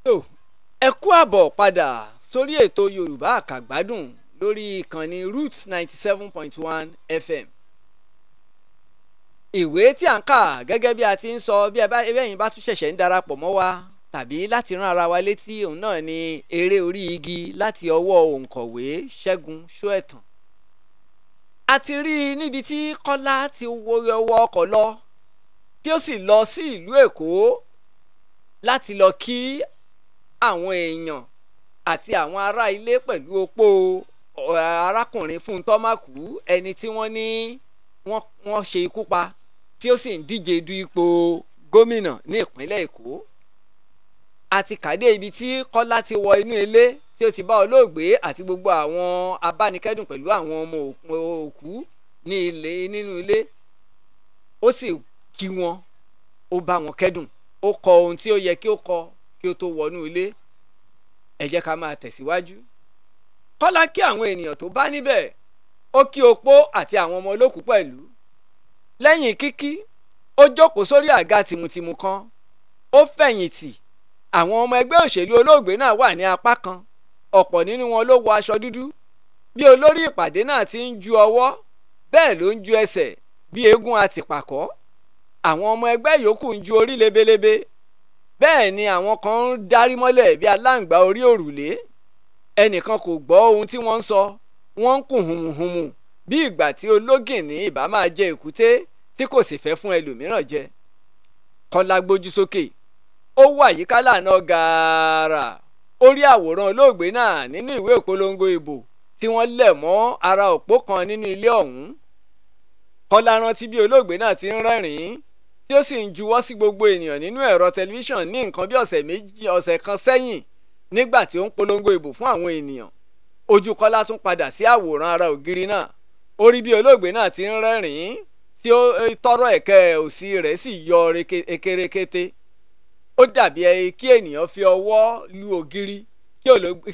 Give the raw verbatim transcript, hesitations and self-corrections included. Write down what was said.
tó ẹ kú àbọ̀ padà sórí ètò Yorùbá Àkàgbádùn lórí ìkànnì Roots ninety seven point one F M. ìwé tí à ń kà gẹ́gẹ́ bí a ti ń sọ bí ẹ̀yin bá tún ṣẹ̀ṣẹ̀ ń darapọ̀ mọ́ wa tàbí láti rán ara wa létí òun náà ni eré orí igi láti ọwọ́ òǹkọ̀wé Ṣẹ́gun Ṣóẹ̀tàn. a ti rí i níbi tí Kọ́lá ti wọ ọkọ̀ lọ tí ó sì lọ sí ìlú Èkó láti lọ kí àwọn èèyàn àti àwọn ará ilé pẹ̀lú opó arákùnrin Fúntọ́màkù ẹni tí wọ́n ní wọ́n ṣe ikú pa tí ó sì ń díje du ipò gómìnà ní ìpínlẹ̀ Èkó. a ti kàdé ibi tí Kọ́lá ti wọ inú ilé tí ó ti bá olóògbé àti gbogbo àwọn abánikẹ́dùn pẹ̀lú àwọn ọmọ òkú ní ilé nínú ilé ó sì kí wọn ó bá wọn kẹ́dùn ó kọ ohun tí ó yẹ kí ó kọ kí ó tó wọnú ilé. ẹ jẹ́ ká máa tẹ̀síwájú. Kọ́lá kí àwọn ènìyàn tó bá níbẹ̀ ó kí opó àti àwọn ọmọ olókùú pẹ̀lú. lẹ́yìn kíkí ó jókòó sórí àga tìmùtìmù kan ó fẹ̀yìntì. àwọn ọmọ ẹgbẹ́ òṣèlú olóògbé náà wà ní apá kan ọ̀pọ̀ nínú wọn ló wọ aṣọ dúdú. bí olórí ìpàdé náà ti ń ju ọwọ́ bẹ́ẹ̀ ló ń ju ẹsẹ̀ bí eégún àtìpàkọ́. àwọn ọmọ ẹgbẹ́ yòókù ń ju orí lebelebe bẹ́ẹ̀ ni àwọn kan ń darí mọ́lẹ̀ bí aláǹgbá orí òrùlé. ẹnìkan kò gbọ́ ohun tí wọ́n ń sọ wọ́n ń kùn hùmùhùmù bí ìgbà tí ológìnní ìbá máa jẹ èkúté tí kò sì fẹ́ fún ẹlòmíràn jẹ. Kọ́lá gbójú sókè ó wà yíká lànà gààrà ó rí àwòrán olóògbé náà nínú ìwé ìpolongo ìbò tí wọ́n lẹ̀ mọ́ ara òpó kan nínú ilé ọ̀hún. Kọ́lá rántí bí olóògbé náà ti ń rẹ́rìn-ín tí ó sì ń juwọ́ sí gbogbo ènìyàn nínú ẹ̀rọ tẹlifíṣàn ní nǹkan bí ọ̀sẹ̀ méjì ọ̀sẹ̀ kan sẹ́yìn nígbà tí ó ń polongo ìbò fún àwọn ènìyàn. ojú Kọ́lá tún padà sí àwòrán ara ògiri náà ó rí bí olóògbé náà ti ń rẹ́rìn-ín tí ó tọrọ ẹ̀kẹ́ òsì rẹ̀ sì yọ ekerekete. ó dàbí kí ènìyàn fi ọwọ́ lu ògiri